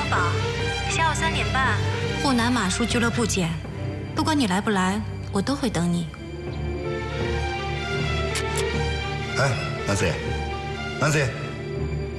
宝，下午3点半，沪南马术俱乐部见。不管你来不来，我都会等你。 哎，南 C，南 C。